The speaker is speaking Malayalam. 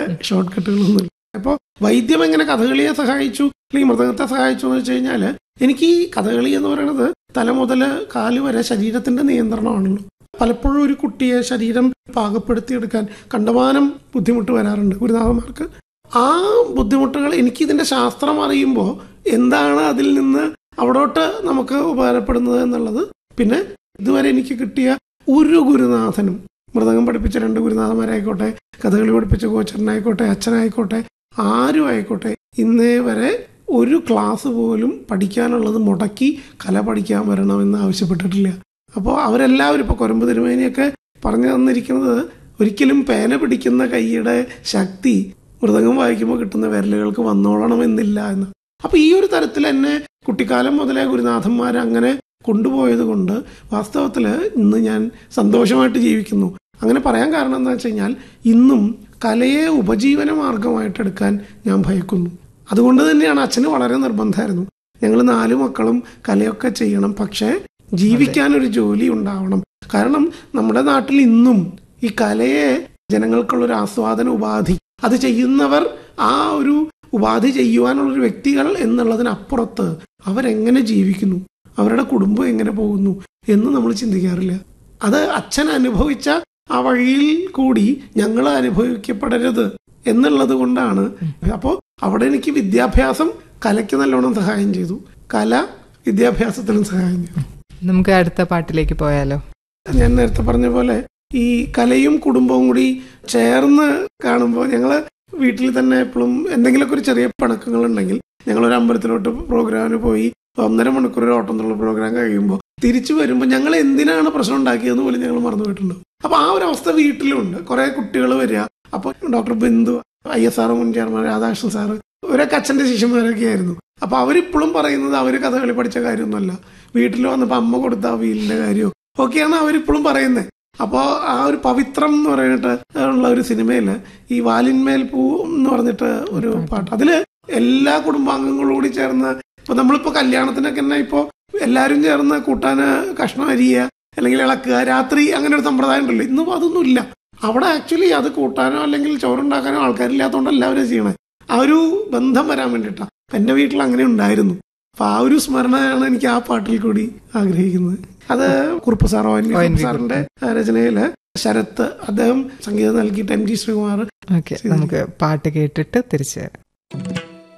ഷോർട്ട് കട്ടുകളൊന്നുമില്ല. അപ്പോൾ വൈദ്യം എങ്ങനെ കഥകളിയെ സഹായിച്ചു അല്ലെങ്കിൽ മൃദംഗത്തെ സഹായിച്ചു എന്ന് വെച്ച് കഴിഞ്ഞാൽ, എനിക്ക് ഈ കഥകളി എന്ന് പറയുന്നത് തല മുതൽ കാല് വരെ ശരീരത്തിന്റെ നിയന്ത്രണമാണല്ലോ. പലപ്പോഴും ഒരു കുട്ടിയെ ശരീരം പാകപ്പെടുത്തിയെടുക്കാൻ കണ്ടമാനം ബുദ്ധിമുട്ട് വരാറുണ്ട് ഗുരുനാഥന്മാർക്ക്. ആ ബുദ്ധിമുട്ടുകൾ എനിക്കിതിന്റെ ശാസ്ത്രം അറിയുമ്പോൾ എന്താണ് അതിൽ നിന്ന് അവിടോട്ട് നമുക്ക് ഉപകാരപ്പെടുന്നത് എന്നുള്ളത്, പിന്നെ ഇതുവരെ എനിക്ക് കിട്ടിയ ഒരു ഗുരുനാഥനും, മൃദംഗം പഠിപ്പിച്ച 2 ഗുരുനാഥന്മാരായിക്കോട്ടെ, കഥകളി പഠിപ്പിച്ച കോച്ചറിനായിക്കോട്ടെ, അച്ഛനായിക്കോട്ടെ, ആരും ആയിക്കോട്ടെ, ഇന്നേ വരെ ഒരു ക്ലാസ് പോലും പഠിക്കാനുള്ളത് മുടക്കി കല പഠിക്കാൻ വരണമെന്ന് ആവശ്യപ്പെട്ടിട്ടില്ല. അപ്പോൾ അവരെല്ലാവരും ഇപ്പോൾ കൊരമ്പ് തിരുമേനിയൊക്കെ പറഞ്ഞു തന്നിരിക്കുന്നത്, ഒരിക്കലും പേന പിടിക്കുന്ന കൈയുടെ ശക്തി മൃദംഗം വായിക്കുമ്പോൾ കിട്ടുന്ന വിരലുകൾക്ക് വന്നോളണമെന്നില്ല എന്ന്. അപ്പൊ ഈ ഒരു തരത്തിൽ എന്നെ കുട്ടിക്കാലം മുതലേ ഗുരുനാഥന്മാർ അങ്ങനെ കൊണ്ടുപോയത് കൊണ്ട് വാസ്തവത്തിൽ ഇന്ന് ഞാൻ സന്തോഷമായിട്ട് ജീവിക്കുന്നു. അങ്ങനെ പറയാൻ കാരണം എന്താ വെച്ച് കഴിഞ്ഞാൽ, ഇന്നും കലയെ ഉപജീവന മാർഗമായിട്ടെടുക്കാൻ ഞാൻ ഭയക്കുന്നു. അതുകൊണ്ട് തന്നെയാണ് അച്ഛന് വളരെ നിർബന്ധമായിരുന്നു, ഞങ്ങൾ 4 മക്കളും കലയൊക്കെ ചെയ്യണം, പക്ഷേ ജീവിക്കാനൊരു ജോലി ഉണ്ടാവണം. കാരണം നമ്മുടെ നാട്ടിൽ ഇന്നും ഈ കലയെ ജനങ്ങൾക്കുള്ളൊരു ആസ്വാദന ഉപാധി, അത് ചെയ്യുന്നവർ ആ ഒരു ഉപാധി ചെയ്യുവാനുള്ളൊരു വ്യക്തികൾ എന്നുള്ളതിനപ്പുറത്ത് അവരെങ്ങനെ ജീവിക്കുന്നു, അവരുടെ കുടുംബം എങ്ങനെ പോകുന്നു എന്ന് നമ്മൾ ചിന്തിക്കാറില്ല. അത് അച്ഛൻ അനുഭവിച്ച ആ വഴിയിൽ കൂടി ഞങ്ങൾ അനുഭവിക്കപ്പെടരുത് എന്നുള്ളത് കൊണ്ടാണ്. അപ്പോൾ അവിടെ എനിക്ക് വിദ്യാഭ്യാസം കലയ്ക്ക് നല്ലോണം സഹായം ചെയ്തു, കല വിദ്യാഭ്യാസത്തിനും സഹായം ചെയ്തു. നമുക്ക് അടുത്ത പാട്ടിലേക്ക് പോയാലോ? ഞാൻ നേരത്തെ പറഞ്ഞ പോലെ ഈ കലയും കുടുംബവും കൂടി ചേർന്ന് കാണുമ്പോൾ, ഞങ്ങൾ വീട്ടിൽ തന്നെ എപ്പോഴും എന്തെങ്കിലുമൊക്കെ ഒരു ചെറിയ പിണക്കങ്ങളുണ്ടെങ്കിൽ ഞങ്ങളൊരു അമ്പലത്തിലോട്ട് പ്രോഗ്രാമിന് പോയി 1.5 മണിക്കൂർ ഓട്ടം എന്നുള്ള പ്രോഗ്രാം കഴിയുമ്പോൾ തിരിച്ചു വരുമ്പോൾ ഞങ്ങൾ എന്തിനാണ് പ്രശ്നം ഉണ്ടാക്കിയതെന്ന് പോലും ഞങ്ങൾ മറന്നുപോയിട്ടുണ്ട്. അപ്പൊ ആ ഒരു അവസ്ഥ വീട്ടിലുണ്ട്. കുറെ കുട്ടികൾ വരിക, അപ്പോൾ ഡോക്ടർ ബിന്ദു, ISR മുൻ ചെയർമാൻ രാധാകൃഷ്ണൻ സാറ്, ഇവരൊക്കെ അച്ഛന്റെ ശിഷ്യന്മാരൊക്കെ ആയിരുന്നു. അപ്പൊ അവരിപ്പോഴും പറയുന്നത് അവര് കഥകളി പഠിച്ച കാര്യമൊന്നുമല്ല, വീട്ടിൽ വന്നപ്പോ അമ്മ കൊടുത്ത ആ വീലിന്റെ കാര്യവും ഒക്കെയാണ് അവരിപ്പോഴും പറയുന്നത്. അപ്പോൾ ആ ഒരു പവിത്രം എന്ന് പറഞ്ഞിട്ട് ഉള്ള ഒരു സിനിമയില് ഈ വാലിന്മേൽ പൂ എന്ന് പറഞ്ഞിട്ട് ഒരു പാട്ട്, അതില് എല്ലാ കുടുംബാംഗങ്ങളും കൂടി ചേർന്ന്, ഇപ്പൊ നമ്മളിപ്പോ കല്യാണത്തിനൊക്കെ തന്നെ ഇപ്പോ എല്ലാരും ചേർന്ന് കൂട്ടാന് കഷ്ണം അരിയുക അല്ലെങ്കിൽ ഇളക്കുക, രാത്രി അങ്ങനെ ഒരു സമ്പ്രദായം ഉണ്ടല്ലോ. ഇന്നും അതൊന്നും ഇല്ല. അവിടെ ആക്ച്വലി അത് കൂട്ടാനോ അല്ലെങ്കിൽ ചോറുണ്ടാക്കാനോ ആൾക്കാരില്ലാത്തതുകൊണ്ട് എല്ലാവരും ചെയ്യണേ. ആ ഒരു ബന്ധം വരാൻ വേണ്ടിയിട്ടാ. എന്റെ വീട്ടിൽ അങ്ങനെ ഉണ്ടായിരുന്നു. അപ്പൊ ആ ഒരു സ്മരണയാണ് എനിക്ക് ആ പാട്ടിൽ കൂടി ആഗ്രഹിക്കുന്നത്. അത് കുറുപ്പ് സാർ, സാറിന്റെ രചനയില് ശരത്ത് അദ്ദേഹം സംഗീതം നൽകിയിട്ട് MG ശ്രീകുമാർ. നമുക്ക് പാട്ട് കേട്ടിട്ട് തിരിച്ചു